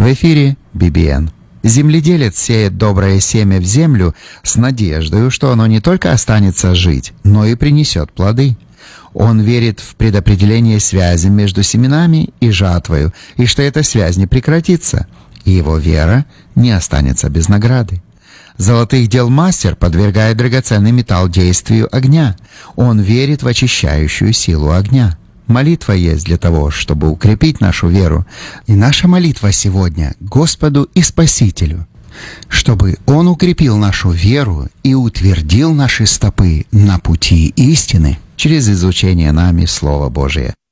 В эфире BBN. Земледелец сеет доброе семя в землю с надеждой, что оно не только останется жить, но и принесет плоды. Он верит в предопределение связи между семенами и жатвою, и что эта связь не прекратится, и его вера не останется без награды. Золотых дел мастер подвергает драгоценный металл действию огня. Он верит в очищающую силу огня. Молитва есть для того, чтобы укрепить нашу веру. И наша молитва сегодня Господу и Спасителю, чтобы Он укрепил нашу веру и утвердил наши стопы на пути истины через изучение нами Слова Божия.